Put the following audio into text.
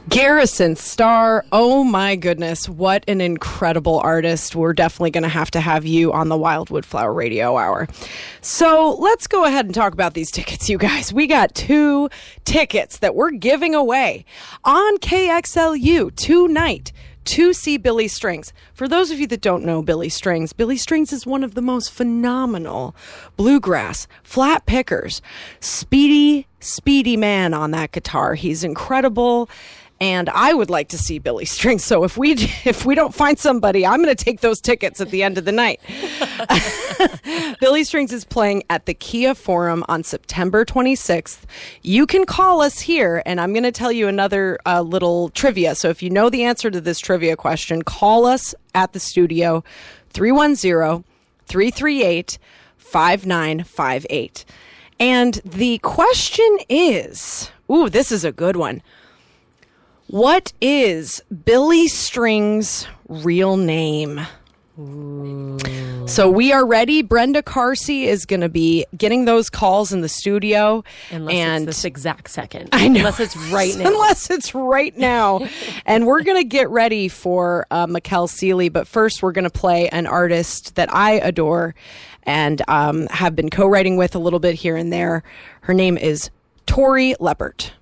Garrison Starr, oh my goodness, what an incredible artist. We're definitely going to have you on the Wildwood Flower Radio Hour. So let's go ahead and talk about these tickets, you guys. We got 2 tickets that we're giving away on KXLU tonight to see Billy Strings. For those of you that don't know Billy Strings is one of the most phenomenal bluegrass flat pickers. Speedy man on that guitar. He's incredible. And I would like to see Billy Strings. So if we don't find somebody, I'm going to take those tickets at the end of the night. Billy Strings is playing at the Kia Forum on September 26th. You can call us here, and I'm going to tell you another little trivia. So if you know the answer to this trivia question, call us at the studio, 310-338-5958. And the question is, this is a good one. What is Billy Strings' real name? Ooh. So we are ready. Brenda Carsey is going to be getting those calls in the studio. Unless it's this exact second. I know. Unless it's right now. Unless it's right now. And we're going to get ready for Mikkel Seeley. But first, we're going to play an artist that I adore and have been co-writing with a little bit here and there. Her name is Tori Leppert.